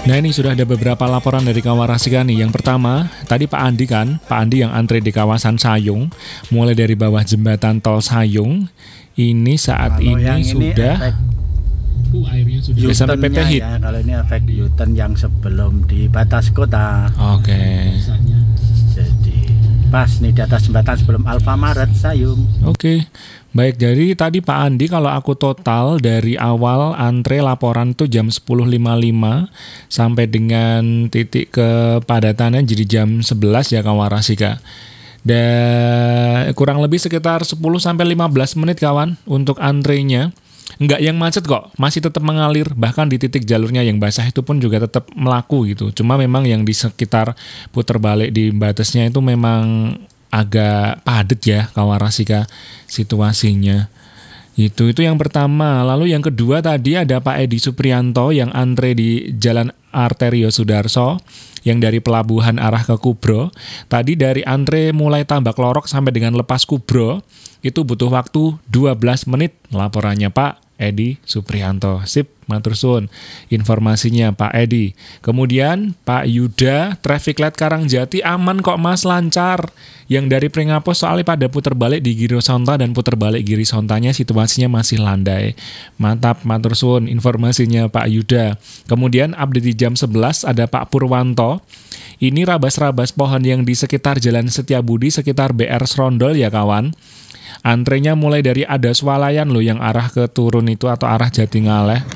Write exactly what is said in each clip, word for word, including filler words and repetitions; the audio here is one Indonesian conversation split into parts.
Nah ini sudah ada beberapa laporan dari Kawarasika nih. Yang pertama, tadi Pak Andi kan, Pak Andi yang antre di kawasan Sayung, mulai dari bawah jembatan tol Sayung. Ini saat kalau ini yang sudah efek uh, airnya sudah sampai P T Hit. ya, kalau ini efek U-turn yang sebelum di batas kota. Oke. Okay. Jadi pas nih di atas jembatan sebelum Alfamaret Sayung. Oke. Okay. Baik, dari tadi Pak Andi kalau aku total dari awal antre laporan tuh jam sepuluh lima puluh lima sampai dengan titik kepadatannya jadi jam sebelas ya Kawarasika. Dan kurang lebih sekitar sepuluh sampai lima belas menit kawan untuk antrenya. Enggak yang macet kok, masih tetap mengalir. Bahkan di titik jalurnya yang basah itu pun juga tetap melaku gitu. Cuma memang yang di sekitar putar balik di batasnya itu memang agak padat ya Kawarasika situasinya. Itu itu yang pertama. Lalu yang kedua tadi ada Pak Edi Suprianto yang antre di Jalan Arterio Sudarso yang dari pelabuhan arah ke Kubro. Tadi dari antre mulai Tambak Lorok sampai dengan lepas Kubro itu butuh waktu dua belas menit laporannya Pak Edi Suprianto. Sip, matur suwun informasinya Pak Edi. Kemudian Pak Yuda, traffic light Karangjati aman kok Mas, lancar. Yang dari Pringapos soalnya pada putar balik di Girisonta dan putar balik Girisontanya situasinya masih landai. Mantap, matur suwun informasinya Pak Yuda. Kemudian update di jam sebelas ada Pak Purwanto. Ini rabas-rabas pohon yang di sekitar Jalan Setiabudi sekitar B R Srondol ya kawan. Antrenya mulai dari ada swalayan loh yang arah ke turun itu atau arah Jatingaleh.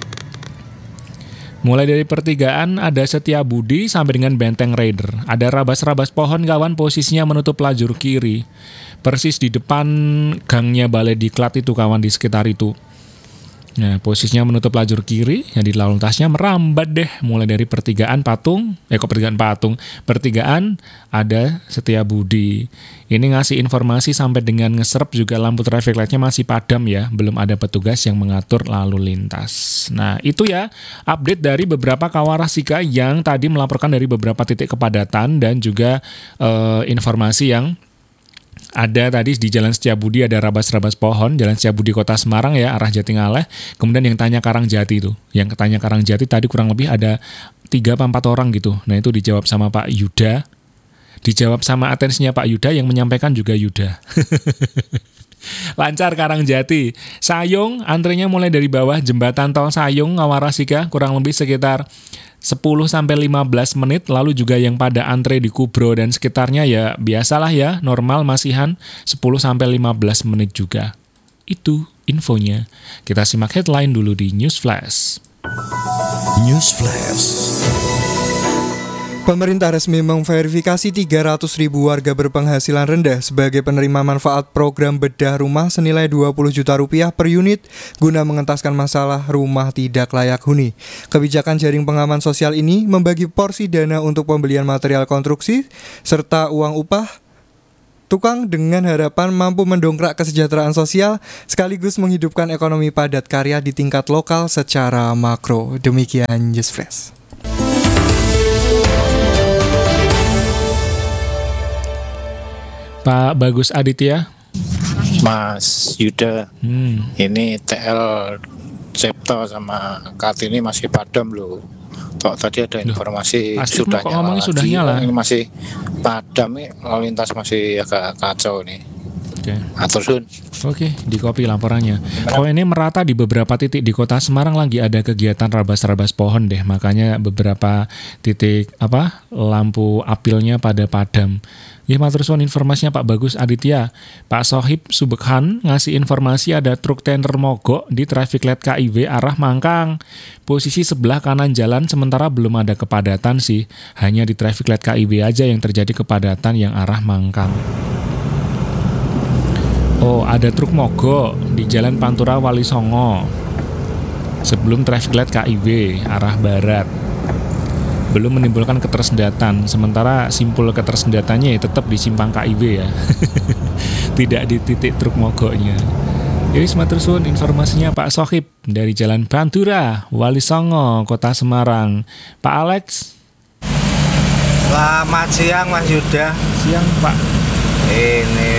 Mulai dari pertigaan ada Setiabudi sampai dengan Benteng Raider. Ada rabas-rabas pohon kawan, posisinya menutup lajur kiri. Persis di depan gangnya Balai Diklat itu kawan, di sekitar itu. Nah, posisinya menutup lajur kiri, yang di lalu lintasnya merambat deh. Mulai dari pertigaan Patung, eh kok pertigaan Patung, pertigaan ada Setiabudi. Ini ngasih informasi sampai dengan ngeserp juga lampu traffic light-nya masih padam ya, belum ada petugas yang mengatur lalu lintas. Nah, itu ya update dari beberapa Kawarasika yang tadi melaporkan dari beberapa titik kepadatan dan juga eh, informasi yang ada tadi di Jalan Setiabudi ada rabas-rabas pohon, Jalan Setiabudi Kota Semarang ya, arah Jatingaleh. Kemudian yang tanya Karangjati itu. Yang tanya Karangjati tadi kurang lebih ada tiga atau empat orang gitu. Nah itu dijawab sama Pak Yuda. Dijawab sama atensinya Pak Yuda yang menyampaikan juga Yuda. Lancar Karangjati. Sayung, antrenya mulai dari bawah jembatan tol Sayung, Kawarasika, kurang lebih sekitar sepuluh sampai lima belas menit. Lalu juga yang pada antre di Kubro dan sekitarnya ya biasalah ya, normal masihan sepuluh sampai lima belas menit juga. Itu infonya. Kita simak headline dulu di News Flash. News Flash. Pemerintah resmi memverifikasi tiga ratus ribu warga berpenghasilan rendah sebagai penerima manfaat program bedah rumah senilai dua puluh juta rupiah per unit guna mengentaskan masalah rumah tidak layak huni. Kebijakan jaring pengaman sosial ini membagi porsi dana untuk pembelian material konstruksi serta uang upah tukang dengan harapan mampu mendongkrak kesejahteraan sosial sekaligus menghidupkan ekonomi padat karya di tingkat lokal secara makro. Demikian News Flash. Pak Bagus Aditya, Mas Yuda, hmm. ini T L Septo sama Kartini masih padam loh. Tok tadi ada informasi Loh, sudah nyala lagi. Sudah nyala. Ini masih padam nih, lalu lintas masih agak kacau nih. Oke. Atur sun. Oke, di copy laporannya. Oh ini merata di beberapa titik di Kota Semarang lagi ada kegiatan rabas-rabas pohon deh, makanya beberapa titik apa lampu apilnya pada padam. Ya matur suwun informasinya Pak Bagus Aditya. Pak Sohib Subekhan ngasih informasi ada truk tender mogok di traffic light K I W arah Mangkang. Posisi sebelah kanan jalan sementara belum ada kepadatan sih, hanya di traffic light K I W aja yang terjadi kepadatan yang arah Mangkang. Oh, ada truk mogok di Jalan Pantura Wali Songo sebelum traffic light K I W arah barat. Belum menimbulkan ketersendatan, sementara simpul ketersendatannya ya tetap di simpang K I W ya. Tidak di titik truk mogoknya. Jadi matur suwun informasinya Pak Sohib dari Jalan Pantura Wali Songo Kota Semarang. Pak Alex. Selamat siang Mas Yuda. Siang Pak. Ini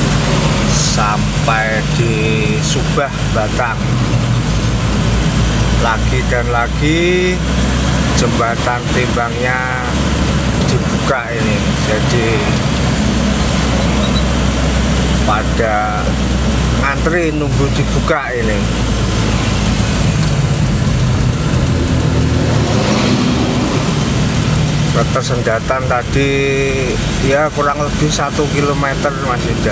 sampai di Subah Batang. lagi dan lagi jembatan timbangnya dibuka ini, jadi pada antri nunggu dibuka ini. Ketersendatan tadi ya kurang lebih satu kilometer Mas Yuda.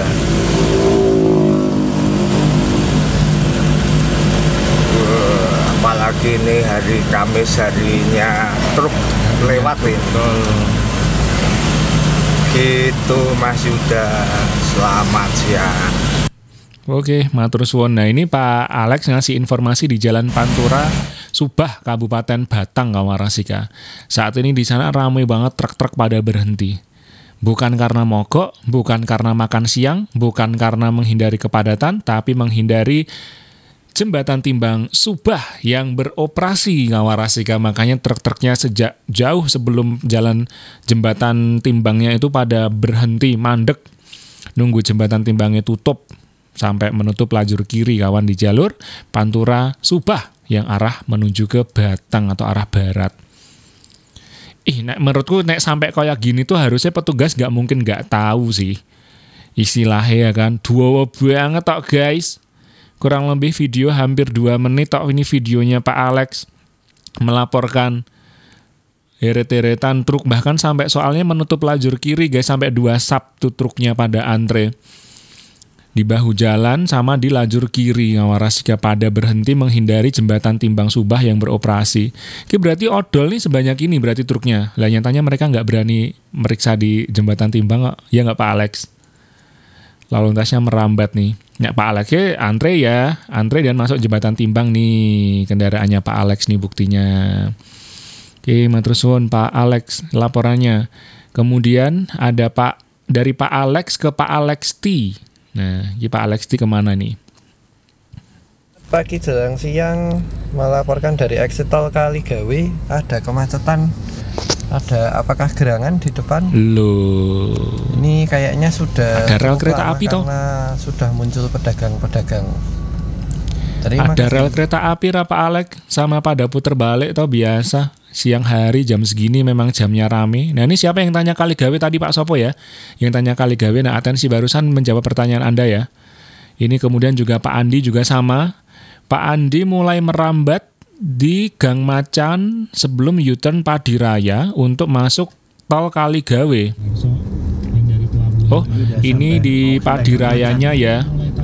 Uh, apalagi ini hari Kamis, harinya truk lewat itu. Gitu Mas Yuda, selamat siang. Oke, matur suwun. Nah, ini Pak Alex ngasih informasi di Jalan Pantura, Subah, Kabupaten Batang, Kawarasika. Saat ini di sana ramai banget truk-truk pada berhenti. Bukan karena mogok, bukan karena makan siang, bukan karena menghindari kepadatan, tapi menghindari jembatan timbang Subah yang beroperasi, Kawarasika. Makanya truk-truknya sejak jauh sebelum jalan jembatan timbangnya itu pada berhenti, mandek, nunggu jembatan timbangnya tutup sampai menutup lajur kiri kawan di jalur Pantura Subah yang arah menuju ke Batang atau arah barat. Ih, nek, menurutku nek sampai kayak gini tuh harusnya petugas gak mungkin gak tahu sih istilahnya ya kan. Dua banget tok guys. Kurang lebih video hampir dua menit tok ini videonya Pak Alex melaporkan heret-heretan truk, bahkan sampai soalnya menutup lajur kiri guys, sampai dua sub tuh truknya pada antre di bahu jalan sama di lajur kiri. Kawarasika pada berhenti menghindari jembatan timbang Subah yang beroperasi. Oke, berarti odol nih sebanyak ini berarti truknya. Lah nyatanya mereka nggak berani meriksa di jembatan timbang kok. Ya nggak Pak Alex? Lalu lintasnya merambat nih. Ya Pak Alex ya antre ya, antre dan masuk jembatan timbang nih kendaraannya Pak Alex nih buktinya. Oke, matur suwun Pak Alex laporannya. Kemudian ada Pak dari Pak Alex ke Pak Alex T. Nah, ini Pak Alex T kemana nih? Pagi jelang siang melaporkan dari exit tol Kaligawe ada kemacetan. Ada apakah gerangan di depan? Loh. Ini kayaknya sudah ada rel kereta api toh? Karena sudah muncul pedagang-pedagang. Terima ada kasih. Rel kereta api ra Pak Alex sama pada puter balik toh biasa. Siang hari jam segini memang jamnya rame. Nah ini siapa yang tanya Kaligawe tadi Pak Sopo ya? Yang tanya Kaligawe, nah atensi barusan menjawab pertanyaan Anda ya. Ini kemudian juga Pak Andi juga sama. Pak Andi mulai merambat di Gang Macan sebelum U-turn Padiraya untuk masuk tol Kaligawe. Oh ini di Padirayanya ya.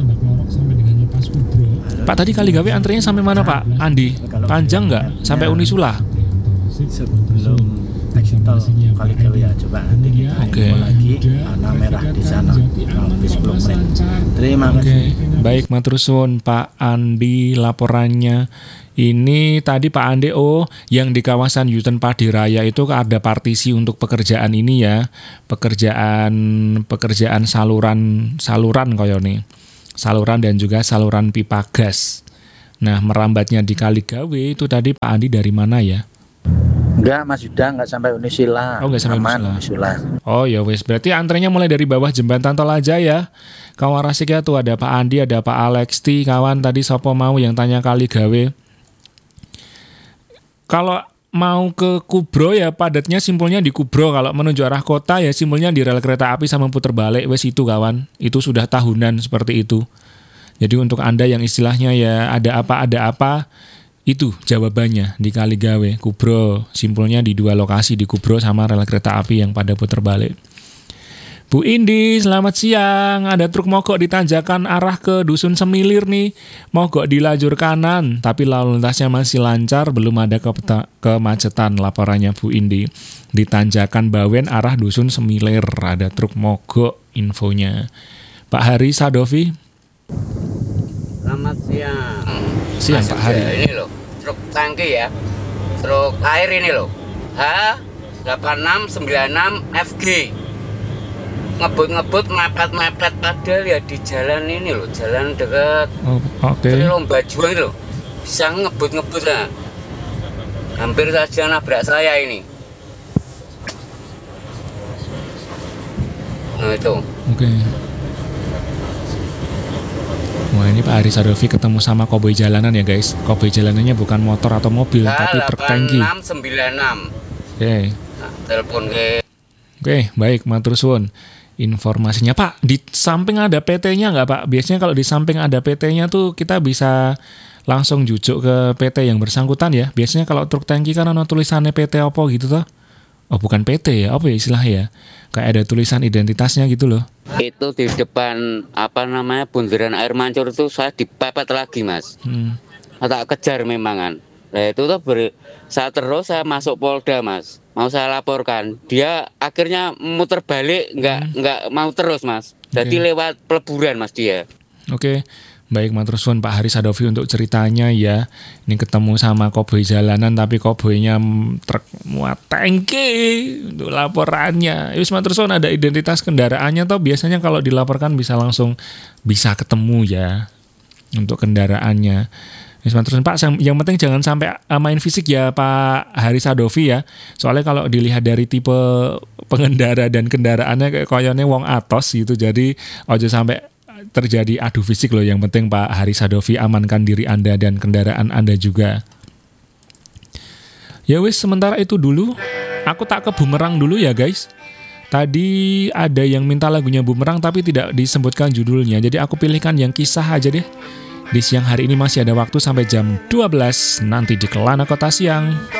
Pak tadi Kaligawe antrenya sampai mana Pak Andi? Panjang nggak? Sampai Unisula? Sebelum exit tol Kaligawe ya, coba nanti kita Oke. info lagi warna merah di sana lebih sepuluh menit. Terima Oke, kasih. baik matur suwun Pak Andi laporannya. Ini tadi Pak Andi, oh yang di kawasan U-turn Padiraya itu ada partisi untuk pekerjaan ini ya, pekerjaan pekerjaan saluran saluran koyo nih, saluran dan juga saluran pipa gas. Nah merambatnya di Kaligawe itu tadi Pak Andi dari mana ya? Enggak, Mas Yuda, enggak sampai Unisula. Oh, enggak sampai Aman, Unisula. Unisula. Oh ya wes, berarti antrenya mulai dari bawah jembatan tol aja ya. Kawarasika tuh ada Pak Andi, ada Pak Alex T, kawan tadi sopo mau yang tanya Kaligawe. Kalau mau ke Kubro ya padatnya simpulnya di Kubro. Kalau menuju arah kota ya simpulnya di rel kereta api sama puter balik. Wes itu kawan, itu sudah tahunan seperti itu. Jadi untuk Anda yang istilahnya ya ada apa ada apa, itu jawabannya di Kaligawe, Kubro. Simpulnya di dua lokasi, di Kubro sama rel kereta api yang pada puter balik. Bu Indi, selamat siang. Ada truk mogok di tanjakan arah ke Dusun Semilir nih. Mogok di lajur kanan, tapi lalu lintasnya masih lancar, belum ada ke- kemacetan. Laporannya Bu Indi. Di tanjakan Bawen arah Dusun Semilir ada truk mogok infonya. Pak Hari Sadovi. Selamat siang. Siang Mas Pak Hari. Yuda, ini loh, truk tangki ya, truk air ini loh, H delapan enam sembilan enam F G, ngebut-ngebut mepet-mepet padahal ya di jalan ini loh, jalan dekat Oh, oke. Tri Lomba Juang ini loh, bisa ngebut-ngebut ya. Hampir saja nabrak saya ini. Nah itu. Oke. Wah ini Pak Haris Adovi ketemu sama koboi jalanan ya guys. Koboi jalanannya bukan motor atau mobil, Nah, tapi truk tangki. delapan enam sembilan enam. Oke. Nah, telepon ke Oke, baik, matur suwun. Informasinya Pak, di samping ada P T-nya nggak Pak? Biasanya kalau di samping ada P T-nya tuh kita bisa langsung jujuk ke P T yang bersangkutan ya. Biasanya kalau truk tangki kan ada tulisannya P T apa gitu toh. Oh bukan P T ya, apa ya istilahnya ya? Kayak ada tulisan identitasnya gitu loh. itu di depan apa namanya bundaran air mancur itu saya dipepet lagi mas. Hmm. Tak kejar memang kan. Nah itu tuh ber, saat terus saya masuk Polda mas, mau saya laporkan, dia akhirnya muter balik nggak Hmm. nggak mau terus mas, jadi Oke. lewat peleburan mas dia. Oke, baik matur suwun Pak Haris Adovi untuk ceritanya ya. Ini ketemu sama koboi jalanan tapi koboinya mm, truk muat tangki untuk laporannya. Wis matur suwun ada identitas kendaraannya toh biasanya kalau dilaporkan bisa langsung bisa ketemu ya untuk kendaraannya. Wis matur suwun Pak, yang, yang penting jangan sampai uh, main fisik ya Pak Haris Adovi ya. Soalnya kalau dilihat dari tipe pengendara dan kendaraannya kayak koyone wong atos gitu. Jadi ojo sampai terjadi adu fisik loh. Yang penting Pak Haris Adovi amankan diri Anda dan kendaraan Anda juga. Ya wis sementara itu dulu. Aku tak ke Bumerang dulu ya guys. Tadi ada yang minta lagunya Bumerang tapi tidak disebutkan judulnya. Jadi aku pilihkan yang Kisah aja deh. Di siang hari ini masih ada waktu sampai jam dua belas nanti di Kelana Kota Siang.